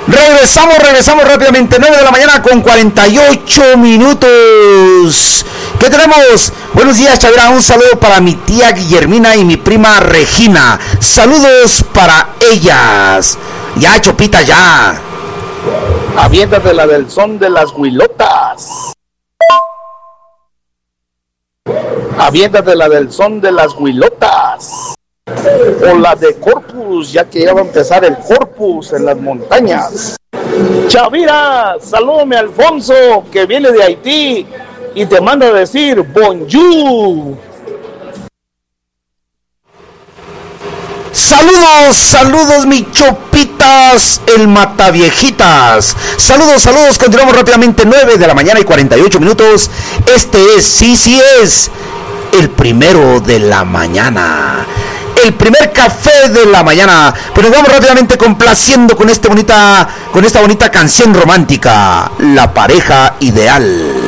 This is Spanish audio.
Regresamos rápidamente, 9 de la mañana con 48 minutos. ¿Qué tenemos? Buenos días, Chavira. Un saludo para mi tía Guillermina y mi prima Regina. Saludos para ellas. Ya, Chopita, ya. Aviéntate la del son de las huilotas. Aviéntate la del son de las huilotas. O la de Corpus, ya que ya va a empezar el Corpus en las montañas. Chavira, salúdame a Alfonso, que viene de Haití y te manda a decir bonjour. Saludos, mi Chopitas, el Mataviejitas. Saludos, continuamos rápidamente, 9 de la mañana y 48 minutos. Este es, sí es, el primero de la mañana. El primer café de la mañana. Pero nos vamos rápidamente complaciendo con esta bonita canción romántica, La Pareja Ideal.